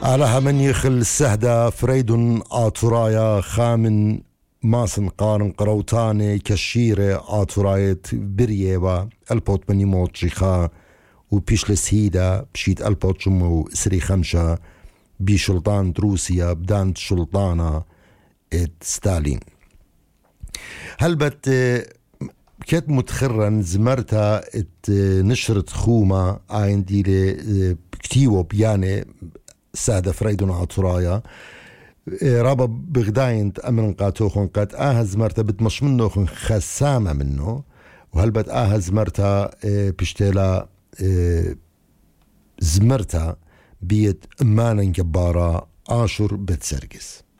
على من يخل السهدة فريد آتورايا خامن ماسن قارن قروتاني كشيرة آتوراية بريوا البوت مني موت شيخا وبيش لسهيدا بشيت البوت شمو سري خمشة بشلطان روسيا بدانت شلطانة ستالين. هلبت كت متخرن زمرتها نشرت خومة عندي كتيوة بياني سادة فريدون عطرايا رابا بغداين أمن قاتوخن قد آهز مرتا بتمش منه خسامة منه وهلبت آهز مرتا بشتلا زمرتا بيت أمانا جبارة آشر بتسرقس.